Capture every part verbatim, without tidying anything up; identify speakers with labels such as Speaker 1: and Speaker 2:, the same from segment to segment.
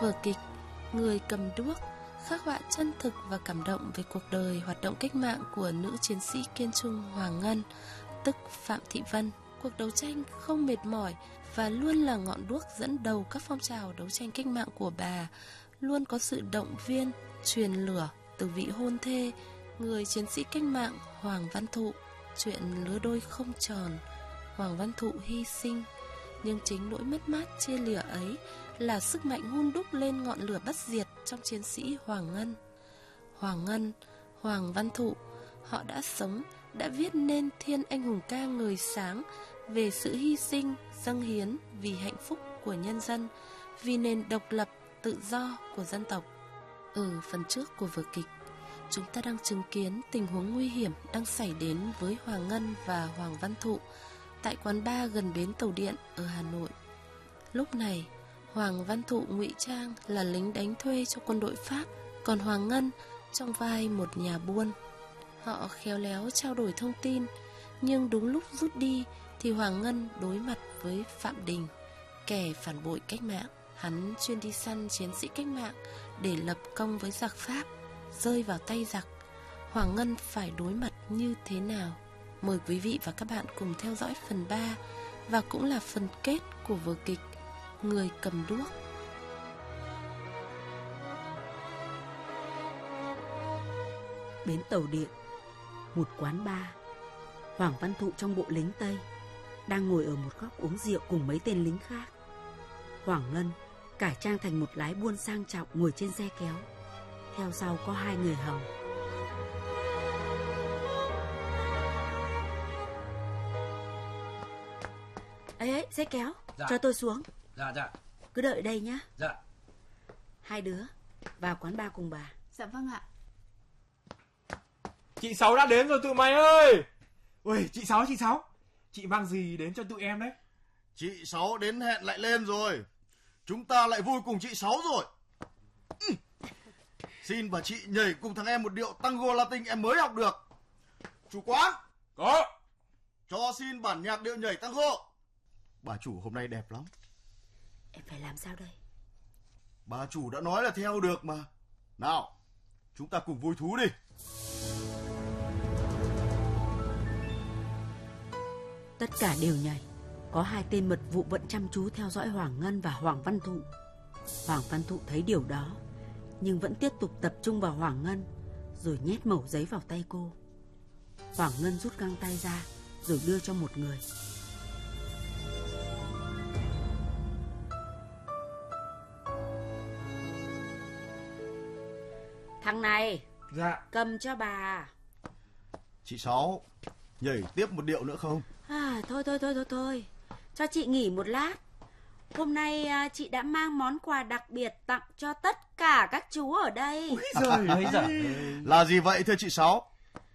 Speaker 1: vở kịch Người cầm đuốc khắc họa chân thực và cảm động về cuộc đời hoạt động cách mạng của nữ chiến sĩ kiên trung Hoàng Ngân, tức Phạm Thị Vân. Cuộc đấu tranh không mệt mỏi và luôn là ngọn đuốc dẫn đầu các phong trào đấu tranh cách mạng của bà, luôn có sự động viên, truyền lửa từ vị hôn thê, người chiến sĩ cách mạng Hoàng Văn Thụ. Chuyện lứa đôi không tròn, Hoàng Văn Thụ hy sinh, nhưng chính nỗi mất mát chia lìa ấy là sức mạnh hun đúc lên ngọn lửa bất diệt trong chiến sĩ Hoàng Ngân. Hoàng Ngân, Hoàng Văn Thụ, họ đã sống, đã viết nên thiên anh hùng ca ngời sáng về sự hy sinh, dâng hiến vì hạnh phúc của nhân dân, vì nền độc lập, tự do của dân tộc. Ở phần trước của vở kịch, chúng ta đang chứng kiến tình huống nguy hiểm đang xảy đến với Hoàng Ngân và Hoàng Văn Thụ tại quán bar gần bến tàu điện ở Hà Nội. Lúc này, Hoàng Văn Thụ ngụy trang là lính đánh thuê cho quân đội Pháp, còn Hoàng Ngân trong vai một nhà buôn. Họ khéo léo trao đổi thông tin, nhưng đúng lúc rút đi thì Hoàng Ngân đối mặt với Phạm Đình, kẻ phản bội cách mạng. Hắn chuyên đi săn chiến sĩ cách mạng để lập công với giặc Pháp. Rơi vào tay giặc, Hoàng Ngân phải đối mặt như thế nào? Mời quý vị và các bạn cùng theo dõi phần ba và cũng là phần kết của vở kịch Người cầm đuốc.
Speaker 2: Bến tàu điện, một quán bar. Hoàng Văn Thụ trong bộ lính Tây đang ngồi ở một góc uống rượu cùng mấy tên lính khác. Hoàng Ngân cải trang thành một lái buôn sang trọng ngồi trên xe kéo, theo sau có hai người hầu. Ê ấy, xe kéo, dạ. Cho tôi xuống.
Speaker 3: Dạ dạ.
Speaker 2: Cứ đợi đây nhá.
Speaker 3: Dạ.
Speaker 2: Hai đứa vào quán bar cùng bà.
Speaker 4: Dạ vâng ạ.
Speaker 5: Chị Sáu đã đến rồi tụi mày ơi. Ui, chị Sáu, chị Sáu, chị mang gì đến cho tụi em đấy?
Speaker 6: Chị Sáu đến hẹn lại lên rồi. Chúng ta lại vui cùng chị Sáu rồi. ừ. Xin bà chị nhảy cùng thằng em một điệu tango Latin em mới học được. Chủ quán.
Speaker 5: Có.
Speaker 6: Cho xin bản nhạc điệu nhảy tango. Bà chủ hôm nay đẹp lắm.
Speaker 2: Em phải làm sao đây?
Speaker 6: Bà chủ đã nói là theo được mà. Nào, chúng ta cùng vui thú đi.
Speaker 2: Tất cả đều nhảy. Có hai tên mật vụ vẫn chăm chú theo dõi Hoàng Ngân và Hoàng Văn Thụ. Hoàng Văn Thụ thấy điều đó, nhưng vẫn tiếp tục tập trung vào Hoàng Ngân, rồi nhét mẩu giấy vào tay cô. Hoàng Ngân rút găng tay ra, rồi đưa cho một người. Thằng này.
Speaker 5: Dạ.
Speaker 2: Cầm cho bà.
Speaker 6: Chị Sáu, nhảy tiếp một điệu nữa không?
Speaker 2: À, thôi thôi thôi thôi thôi, cho chị nghỉ một lát. Hôm nay à, chị đã mang món quà đặc biệt tặng cho tất cả các chú ở đây.
Speaker 3: Úi giời ơi giời.
Speaker 6: Là gì vậy thưa chị Sáu?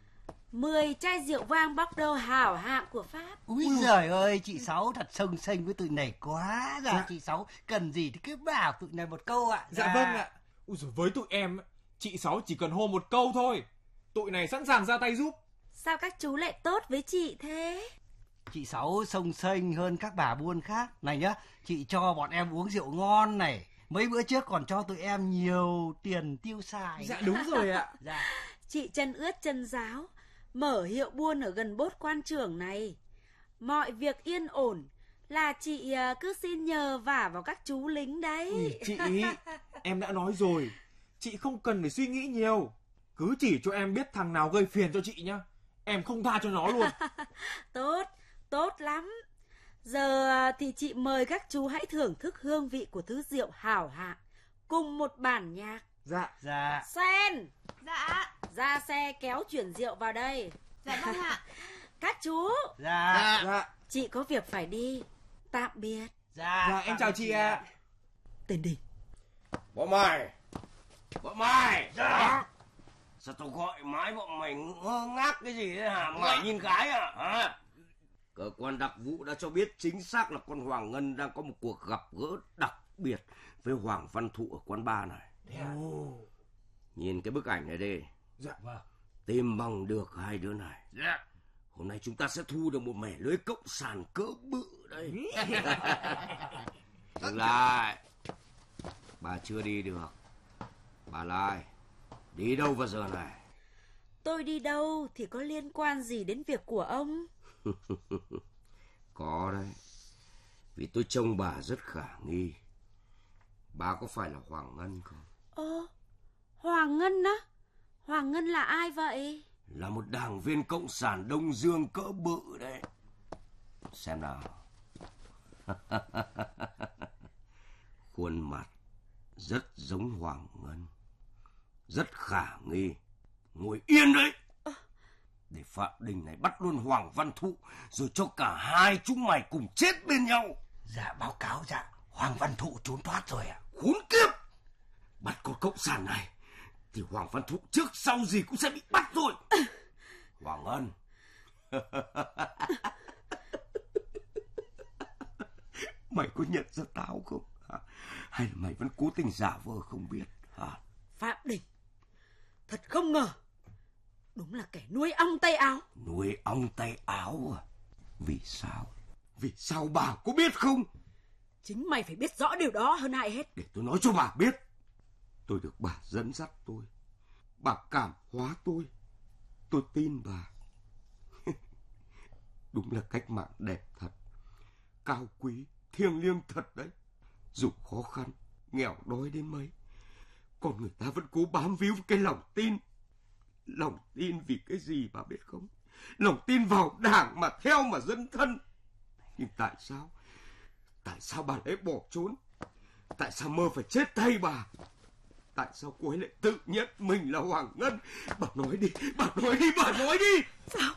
Speaker 2: Mười chai rượu vang Bordeaux hảo hạng của Pháp.
Speaker 3: Úi giời ơi, chị Sáu thật sông xanh với tụi này quá. Dạ, dạ. Chị Sáu cần gì thì cứ bảo tụi này một câu ạ.
Speaker 5: Dạ, dạ vâng ạ. Úi giời, với tụi em, chị Sáu chỉ cần hô một câu thôi, tụi này sẵn sàng ra tay giúp.
Speaker 2: Sao các chú lại tốt với chị thế?
Speaker 3: Chị Sáu sông xanh hơn các bà buôn khác. Này nhá, chị cho bọn em uống rượu ngon này. Mấy bữa trước còn cho tụi em nhiều tiền tiêu xài.
Speaker 5: Dạ đúng rồi ạ.
Speaker 3: Dạ.
Speaker 2: Chị chân ướt chân ráo, mở hiệu buôn ở gần bốt quan trưởng này. Mọi việc yên ổn là chị cứ xin nhờ vả vào các chú lính đấy.
Speaker 5: Ừ, chị, em đã nói rồi, chị không cần phải suy nghĩ nhiều. Cứ chỉ cho em biết thằng nào gây phiền cho chị nhá, em không tha cho nó luôn.
Speaker 2: Tốt, tốt lắm. Giờ thì chị mời các chú hãy thưởng thức hương vị của thứ rượu hảo hạng cùng một bản nhạc.
Speaker 5: Dạ.
Speaker 3: Dạ.
Speaker 2: Sen.
Speaker 4: Dạ.
Speaker 2: Ra xe kéo chuyển rượu vào đây.
Speaker 4: Dạ vâng ạ.
Speaker 2: Các chú.
Speaker 3: Dạ.
Speaker 5: Dạ.
Speaker 2: Chị có việc phải đi. Tạm biệt.
Speaker 5: Dạ, dạ em chào chị ạ. À.
Speaker 2: Tên Đình.
Speaker 7: Bọn mày. Bọn mày. Dạ. Sao tao gọi mãi bọn mày ngơ ngác cái gì đấy hả? Mày nhìn cái à? Hả? Cơ quan đặc vụ đã cho biết chính xác là con Hoàng Ngân đang có một cuộc gặp gỡ đặc biệt với Hoàng Văn Thụ ở quán bar này.
Speaker 3: Oh.
Speaker 7: Nhìn cái bức ảnh này đi.
Speaker 5: Dạ vâng.
Speaker 7: Tìm bằng được hai đứa này. Dạ. Hôm nay chúng ta sẽ thu được một mẻ lưới cộng sản cỡ bự đây. Dừng lại. Bà chưa đi được. Bà là ai? Đi đâu vào giờ này?
Speaker 2: Tôi đi đâu thì có liên quan gì đến việc của ông?
Speaker 7: Có đấy. Vì tôi trông bà rất khả nghi. Bà có phải là Hoàng Ngân không?
Speaker 2: Ơ, Hoàng Ngân á? Hoàng Ngân là ai vậy?
Speaker 7: Là một đảng viên Cộng sản Đông Dương cỡ bự đấy. Xem nào. Khuôn mặt rất giống Hoàng Ngân, rất khả nghi. Ngồi yên đấy, để Phạm Đình này bắt luôn Hoàng Văn Thụ, rồi cho cả hai chúng mày cùng chết bên nhau.
Speaker 3: Dạ báo cáo dạ, Hoàng Văn Thụ trốn thoát rồi ạ.
Speaker 7: Khốn kiếp! Bắt con cộng sản này thì Hoàng Văn Thụ trước sau gì cũng sẽ bị bắt thôi. Hoàng Ngân. Mày có nhận ra tao không? Hả? Hay là mày vẫn cố tình giả vờ không biết? Hả?
Speaker 2: Phạm Đình, thật không ngờ, đúng là kẻ nuôi ong tay áo.
Speaker 7: Nuôi ong tay áo à? Vì sao? Vì sao bà có biết không?
Speaker 2: Chính mày phải biết rõ điều đó hơn ai hết.
Speaker 7: Để tôi nói cho bà biết. Tôi được bà dẫn dắt tôi. Bà cảm hóa tôi. Tôi tin bà. Đúng là cách mạng đẹp thật. Cao quý, thiêng liêng thật đấy. Dù khó khăn, nghèo đói đến mấy, con người ta vẫn cố bám víu với cái lòng tin. Lòng tin vì cái gì bà biết không? Lòng tin vào Đảng mà theo mà dấn thân. Nhưng tại sao? Tại sao bà lại bỏ trốn? Tại sao mơ phải chết thay bà? Tại sao cô ấy lại tự nhận mình là Hoàng Ngân? Bà nói đi, bà nói đi, bà nói đi.
Speaker 2: Sao?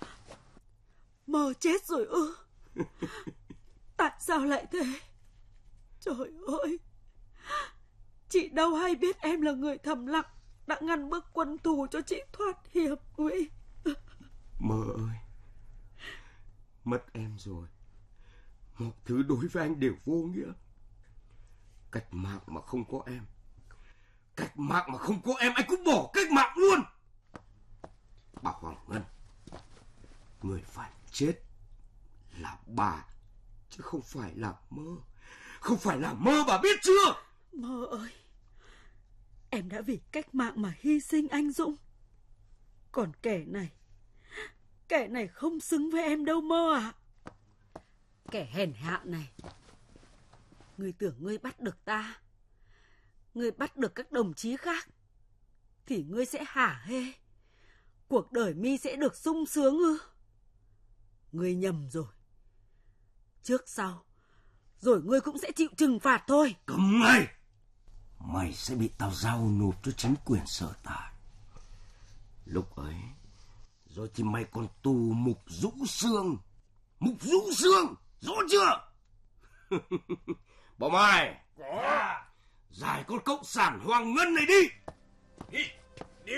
Speaker 2: Mơ chết rồi ư? Tại sao lại thế? Trời ơi! Chị đâu hay biết em là người thầm lặng đã ngăn bước quân thù cho chị thoát hiểm nguy.
Speaker 7: Mơ ơi! Mất em rồi, mọi thứ đối với anh đều vô nghĩa. Cách mạng mà không có em, cách mạng mà không có em, anh cũng bỏ cách mạng luôn. Bà Hoàng Ngân, người phải chết là bà, chứ không phải là Mơ. Không phải là Mơ, bà biết chưa?
Speaker 2: Mơ ơi, em đã vì cách mạng mà hy sinh anh dũng. Còn kẻ này, kẻ này không xứng với em đâu Mơ ạ. À. Kẻ hèn hạ này, ngươi tưởng ngươi bắt được ta, ngươi bắt được các đồng chí khác, thì ngươi sẽ hả hê, cuộc đời mi sẽ được sung sướng ư? Ngươi nhầm rồi. Trước sau, rồi ngươi cũng sẽ chịu trừng phạt thôi.
Speaker 7: Cấm ngay! Mày sẽ bị tao giao nộp cho chính quyền sở tại. Lúc ấy, rồi thì mày còn tù mục rũ xương. Mục rũ xương, rõ chưa? Bọn mày! Giải con cộng sản Hoàng Ngân này đi! Đi! Đi!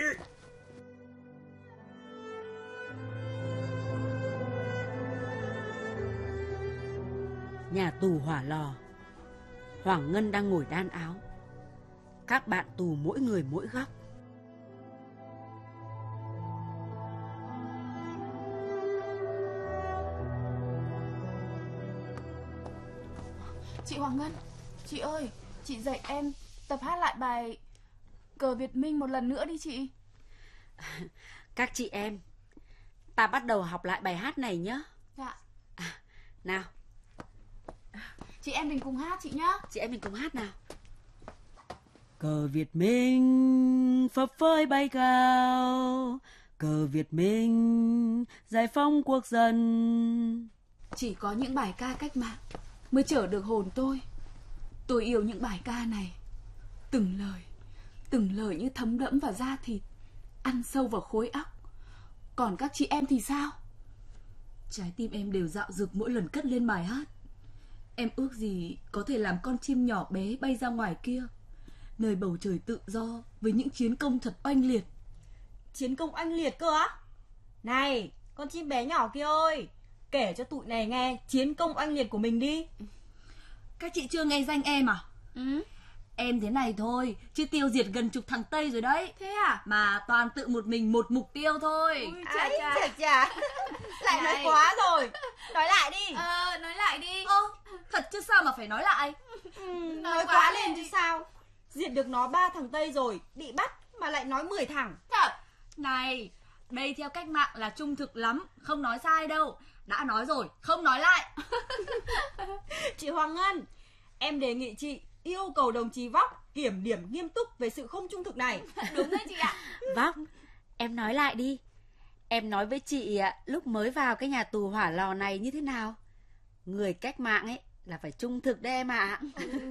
Speaker 2: Nhà tù Hỏa Lò, Hoàng Ngân đang ngồi đan áo. Các bạn tù mỗi người mỗi góc.
Speaker 4: Chị Hoàng Ngân, chị ơi, chị dạy em tập hát lại bài Cờ Việt Minh một lần nữa đi chị.
Speaker 2: Các chị em, ta bắt đầu học lại bài hát này nhé.
Speaker 4: Dạ.
Speaker 2: À, nào.
Speaker 4: Chị em mình cùng hát chị nhá.
Speaker 2: Chị em mình cùng hát nào. Cờ Việt Minh phấp phới bay cao, cờ Việt Minh giải phóng quốc dân.
Speaker 4: Chỉ có những bài ca cách mạng mới chở được hồn tôi. Tôi yêu những bài ca này. Từng lời, từng lời như thấm đẫm vào da thịt, ăn sâu vào khối óc. Còn các chị em thì sao? Trái tim em đều dạo dực mỗi lần cất lên bài hát. Em ước gì có thể làm con chim nhỏ bé bay ra ngoài kia, nơi bầu trời tự do với những chiến công thật oanh liệt.
Speaker 8: Chiến công oanh liệt cơ á? Này, con chim bé nhỏ kia ơi, kể cho tụi này nghe chiến công oanh liệt của mình đi.
Speaker 4: Các chị chưa nghe danh em à?
Speaker 8: Ừ.
Speaker 4: Em thế này thôi, chứ tiêu diệt gần chục thằng Tây rồi đấy.
Speaker 8: Thế à?
Speaker 4: Mà toàn tự một mình một mục tiêu thôi.
Speaker 8: Ui, chà chà. Chà chà. Lại nói quá rồi. Nói lại đi.
Speaker 4: Ờ, nói lại đi.
Speaker 8: Ơ,
Speaker 4: thật chứ sao mà phải nói lại.
Speaker 8: Ừ, nói, nói quá lên chứ sao. Diệt được nó ba thằng Tây rồi, bị bắt mà lại nói mười thằng.
Speaker 9: Thật. Này, đây theo cách mạng là trung thực lắm, không nói sai đâu. Đã nói rồi, không nói lại.
Speaker 8: Chị Hoàng Ngân, em đề nghị chị yêu cầu đồng chí Vóc kiểm điểm nghiêm túc về sự không trung thực này.
Speaker 9: Đúng đấy chị ạ.
Speaker 2: Vóc, em nói lại đi. Em nói với chị ạ, lúc mới vào cái nhà tù hỏa lò này như thế nào? Người cách mạng ấy là phải trung thực đấy em ạ.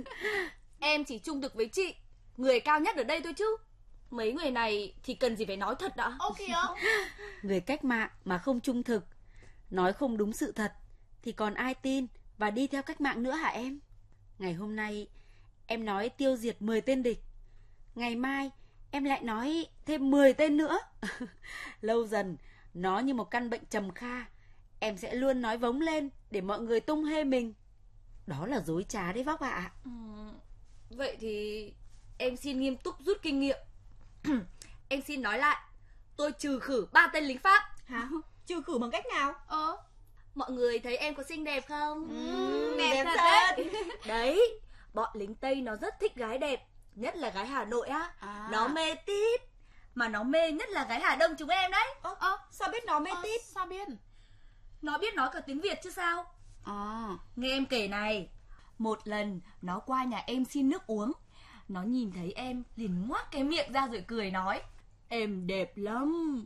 Speaker 9: Em chỉ trung thực với chị, người cao nhất ở đây thôi chứ. Mấy người này thì cần gì phải nói thật đã.
Speaker 4: Ô kìa.
Speaker 2: Người cách mạng mà không trung thực, nói không đúng sự thật thì còn ai tin và đi theo cách mạng nữa hả em? Ngày hôm nay em nói tiêu diệt mười tên địch, ngày mai em lại nói thêm mười tên nữa. Lâu dần nó như một căn bệnh trầm kha, em sẽ luôn nói vống lên để mọi người tung hê mình. Đó là dối trá đấy Vóc ạ. À.
Speaker 9: Ừ, vậy thì em xin nghiêm túc rút kinh nghiệm. Em xin nói lại, tôi trừ khử ba tên lính Pháp.
Speaker 8: Hả? Trừ khử bằng cách nào?
Speaker 9: Ờ, mọi người thấy em có xinh đẹp không?
Speaker 8: Ừ,
Speaker 9: đẹp,
Speaker 8: đẹp
Speaker 9: thật
Speaker 8: thật.
Speaker 9: đấy. Đấy, bọn lính Tây nó rất thích gái đẹp, nhất là gái Hà Nội á.
Speaker 4: À.
Speaker 9: Nó mê tít, mà nó mê nhất là gái Hà Đông chúng em đấy.
Speaker 8: Ơ, ờ, sao biết nó mê
Speaker 4: Ờ,
Speaker 8: tít?
Speaker 4: sao biết?
Speaker 9: Nó biết nói cả tiếng Việt chứ sao.
Speaker 4: À.
Speaker 9: Nghe em kể này, một lần nó qua nhà em xin nước uống. Nó nhìn thấy em liền ngoác cái miệng ra rồi cười nói, em đẹp lắm.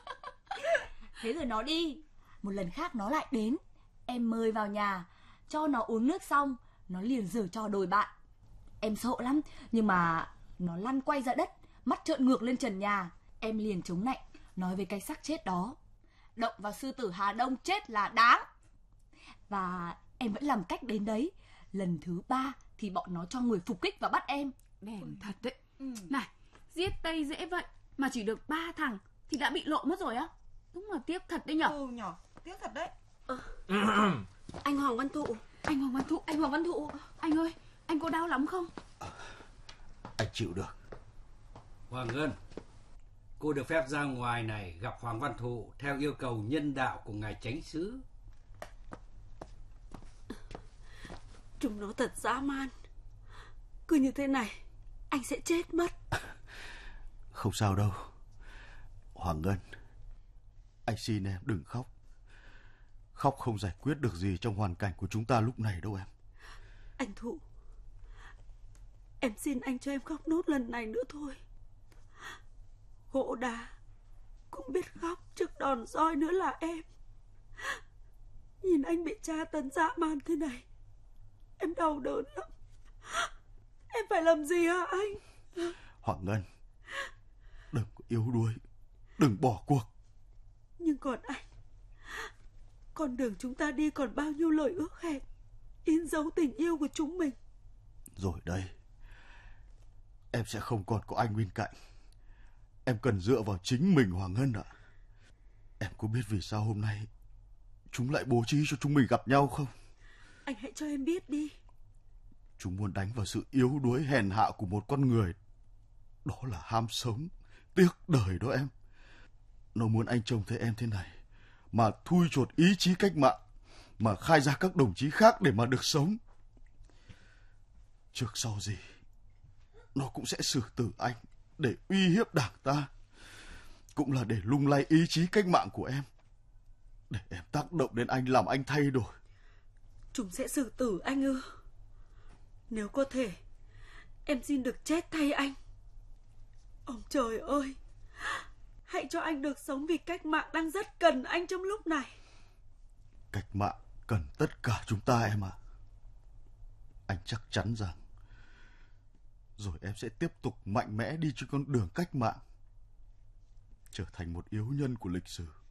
Speaker 9: Thế rồi nó đi. Một lần khác nó lại đến, em mời vào nhà, cho nó uống nước xong, nó liền giở trò đồi bạn. Em sợ lắm, nhưng mà nó lăn quay ra đất, mắt trợn ngược lên trần nhà. Em liền chống nạnh, nói với cái xác chết đó, động vào sư tử Hà Đông chết là đáng. Và em vẫn làm cách đến đấy. Lần thứ ba thì bọn nó cho người phục kích và bắt em.
Speaker 4: Đèn thật đấy. Ừ. Này, giết Tây dễ vậy mà chỉ được ba thằng thì đã bị lộ mất rồi á. Đúng là tiếc thật đấy nhở.
Speaker 8: Ừ nhở, tiếc thật đấy.
Speaker 2: Ờ. Anh Hoàng Văn Thụ.
Speaker 4: Anh Hoàng Văn Thụ, anh Hoàng Văn Thụ. Anh ơi, anh có đau lắm không?
Speaker 6: Anh chịu được.
Speaker 3: Hoàng Ngân, cô được phép ra ngoài này gặp Hoàng Văn Thụ theo yêu cầu nhân đạo của ngài chánh xứ.
Speaker 2: Chúng nó thật dã man. Cứ như thế này anh sẽ chết mất.
Speaker 6: Không sao đâu Hoàng Ngân, anh xin em đừng khóc. Khóc không giải quyết được gì trong hoàn cảnh của chúng ta lúc này đâu em.
Speaker 2: Anh Thụ, em xin anh cho em khóc nốt lần này nữa thôi. Gỗ đá cũng biết khóc trước đòn roi nữa là em. Nhìn anh bị tra tấn dã man thế này, em đau đớn lắm. Em phải làm gì hả anh?
Speaker 6: Hoàng Ngân, đừng có yếu đuối, đừng bỏ cuộc.
Speaker 2: Nhưng còn anh, con đường chúng ta đi còn bao nhiêu lời ước hẹn, in dấu tình yêu của chúng mình.
Speaker 6: Rồi đây, em sẽ không còn có anh bên cạnh. Em cần dựa vào chính mình Hoàng Ngân ạ. Em có biết vì sao hôm nay chúng lại bố trí cho chúng mình gặp nhau không?
Speaker 2: Anh hãy cho em biết đi.
Speaker 6: Chúng muốn đánh vào sự yếu đuối hèn hạ của một con người. Đó là ham sống, tiếc đời đó em. Nó muốn anh trông thấy em thế này mà thui chột ý chí cách mạng, mà khai ra các đồng chí khác để mà được sống. Trước sau gì nó cũng sẽ xử tử anh để uy hiếp đảng ta, cũng là để lung lay ý chí cách mạng của em, để em tác động đến anh, làm anh thay đổi.
Speaker 2: Chúng sẽ xử tử anh ư? Nếu có thể, em xin được chết thay anh. Ông trời ơi, hãy cho anh được sống vì cách mạng đang rất cần anh trong lúc này.
Speaker 6: Cách mạng cần tất cả chúng ta em ạ. Anh chắc chắn rằng rồi em sẽ tiếp tục mạnh mẽ đi trên con đường cách mạng, trở thành một yếu nhân của lịch sử.